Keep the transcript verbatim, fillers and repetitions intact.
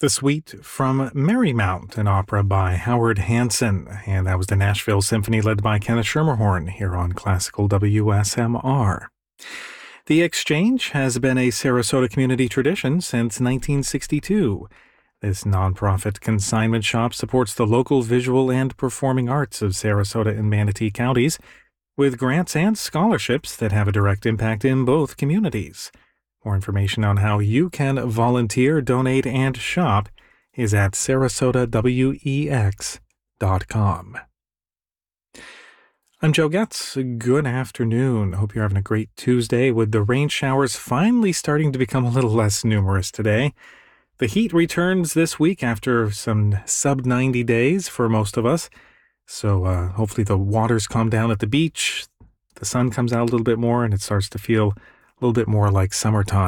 The Suite from Marymount, an opera by Howard Hanson, and that was the Nashville Symphony led by Kenneth Schermerhorn here on Classical W S M R. The Exchange has been a Sarasota community tradition since nineteen sixty-two. This nonprofit consignment shop supports the local visual and performing arts of Sarasota and Manatee counties with grants and scholarships that have a direct impact in both communities. More information on how you can volunteer, donate, and shop is at sarasota wex dot com. I'm Joe Getz. Good afternoon. Hope you're having a great Tuesday with the rain showers finally starting to become a little less numerous today. The heat returns this week after some sub ninety days for most of us. So uh, hopefully the waters calm down at the beach, the sun comes out a little bit more, and it starts to feel a little bit more like summertime.